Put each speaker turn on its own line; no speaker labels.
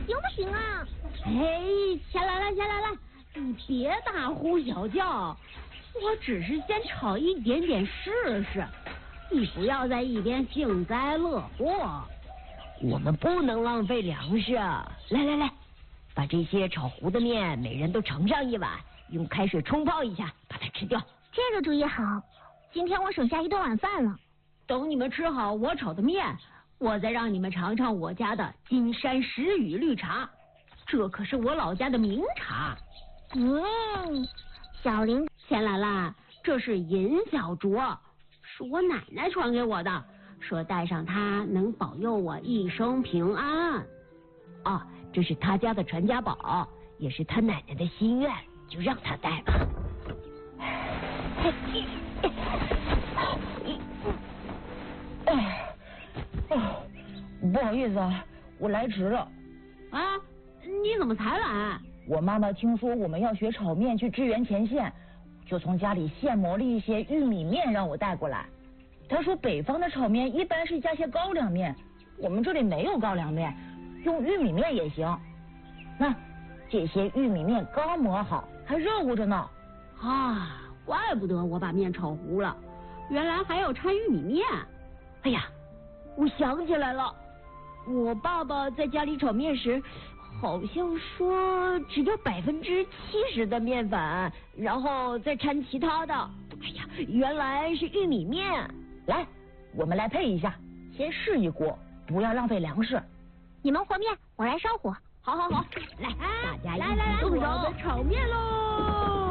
行不行啊？
哎，下来了，你别大呼小叫，我只是先炒一点点试试，你不要在一边幸灾乐祸。
我们不能浪费粮食。来，把这些炒糊的面每人都盛上一碗，用开水冲泡一下，把它吃掉。
这个主意好，今天我省下一顿晚饭了。
等你们吃好我炒的面，我再让你们尝尝我家的金山石雨绿茶，这可是我老家的名茶。
小林，
钱兰兰，这是银小镯，是我奶奶传给我的，说戴上它能保佑我一生平安。
啊，这是他家的传家宝，也是他奶奶的心愿，就让他戴吧。
不好意思啊，我来迟了。
啊，你怎么才来？
我妈妈听说我们要学炒面去支援前线，就从家里现磨了一些玉米面让我带过来。她说北方的炒面一般是加些高粱面，我们这里没有高粱面，用玉米面也行。那这些玉米面刚磨好，还热乎着呢。
啊，怪不得我把面炒糊了，原来还要掺玉米面。
哎呀，我想起来了，我爸在家里炒面时，好像说只要70%的面粉，然后再掺其他的。哎呀，原来是玉米面。
来，我们来配一下，先试一锅，不要浪费粮食。
你们和面，我来烧火。
好，来，大家一起动手
我的炒面喽！